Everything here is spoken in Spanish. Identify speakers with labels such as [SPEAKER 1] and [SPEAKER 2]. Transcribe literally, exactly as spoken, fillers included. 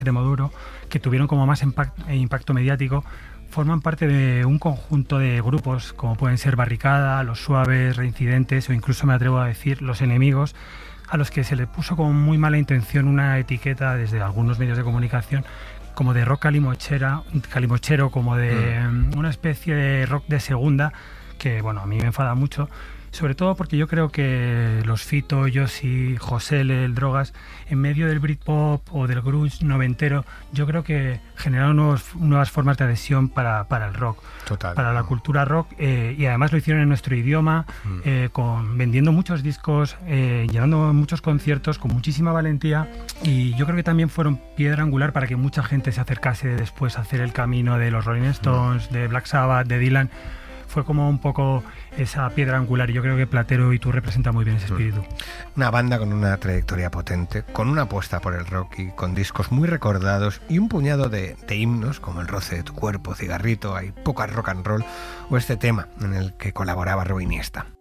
[SPEAKER 1] Extremo Duro, que tuvieron como más impact- impacto mediático, forman parte de un conjunto de grupos como pueden ser Barricada, Los Suaves, Reincidentes o incluso me atrevo a decir Los Enemigos, a los que se les puso con muy mala intención una etiqueta desde algunos medios de comunicación como de rock calimochera, calimochero, como de mm. una especie de rock de segunda, que bueno, a mí me enfada mucho. Sobre todo porque yo creo que los Fito, Yossi, José L, el Drogas, en medio del Britpop o del grunge noventero, yo creo que generaron nuevos, nuevas formas de adhesión para, para el rock,
[SPEAKER 2] Total.
[SPEAKER 1] para la cultura rock, eh, y además lo hicieron en nuestro idioma, mm. eh, con, vendiendo muchos discos, eh, llevando muchos conciertos con muchísima valentía, y yo creo que también fueron piedra angular para que mucha gente se acercase después a hacer el camino de los Rolling Stones, mm. de Black Sabbath, de Dylan. Fue como un poco esa piedra angular y yo creo que Platero y tú representan muy bien ese espíritu.
[SPEAKER 2] Una banda con una trayectoria potente, con una apuesta por el rock y con discos muy recordados y un puñado de, de himnos como El roce de tu cuerpo, Cigarrito, Hay poca rock and roll o este tema en el que colaboraba Rob Iniesta.